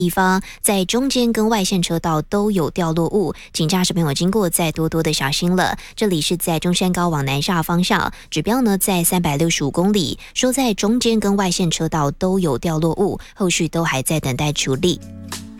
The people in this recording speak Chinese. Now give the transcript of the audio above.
地方在中间跟外线车道都有掉落物，请驾驶朋友经过再多多的小心了。这里是在中山高往南下方向，指标呢在365公里，说在中间跟外线车道都有掉落物，后续都还在等待处理。